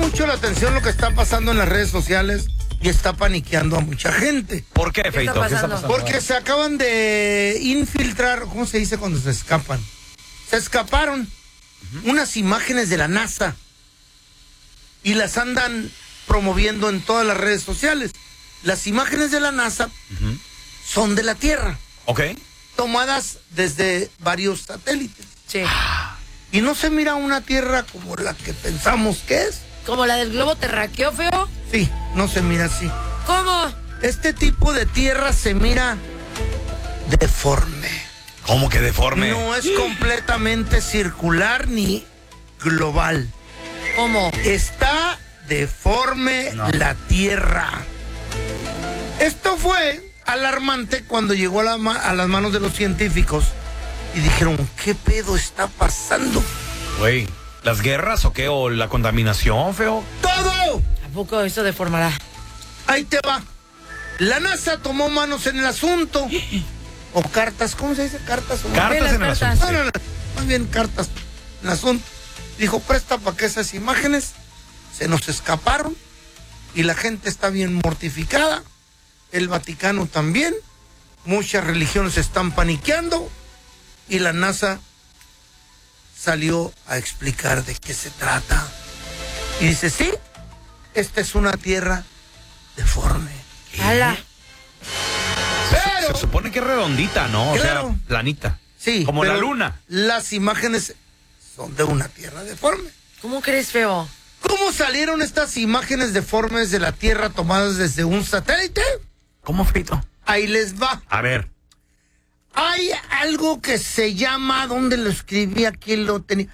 mucho la atención lo que está pasando en las redes sociales y está paniqueando a mucha gente. ¿Por qué, Feito? está ¿Qué está pasando? pasando? Porque se acaban de infiltrar, ¿cómo se dice cuando se escapan? Se escaparon unas imágenes de la NASA y las andan promoviendo en todas las redes sociales. Las imágenes de la NASA son de la Tierra, Ok. tomadas desde varios satélites. Sí. Y no se mira una Tierra como la que pensamos que es. Como la del globo terráqueo, feo. Sí, no se mira así. ¿Cómo? Este tipo de Tierra se mira deforme. ¿Cómo que deforme? No es completamente circular ni global. ¿Cómo? Está deforme la Tierra. Esto fue alarmante cuando llegó a las manos de los científicos y dijeron, ¿qué pedo está pasando? Güey, ¿las guerras o qué? ¿O la contaminación, feo? ¡Todo! ¿A poco eso deformará? Ahí te va. La NASA tomó manos en el asunto. O cartas, ¿cómo se dice? Cartas o Cartas las en el cartas. asunto. No, más bien cartas en el asunto. Dijo, presta para que esas imágenes se nos escaparon y la gente está bien mortificada. El Vaticano también. Muchas religiones están paniqueando y la NASA salió a explicar de qué se trata. Y dice, sí, esta es una Tierra deforme. ¡Hala! Pero, Se supone que es redondita, ¿no? Claro. O sea, planita. sí, Como la pero luna. Las imágenes son de una Tierra deforme. ¿Cómo crees, feo? ¿Cómo salieron estas imágenes deformes de la Tierra tomadas desde un satélite? ¿Cómo, Feito? Ahí les va. A ver. Hay algo que se llama, ¿dónde lo escribí? Aquí lo tenía.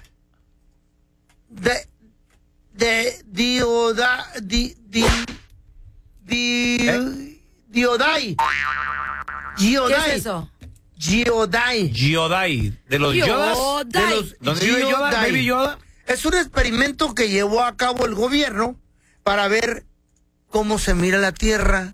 Diodai. ¿Qué es eso? Giodai. Giodai. ¿De los Yodas? Giodai. ¿Dónde vive Yoda? Giodai. ¿Baby Yoda? Es un experimento que llevó a cabo el gobierno para ver cómo se mira la Tierra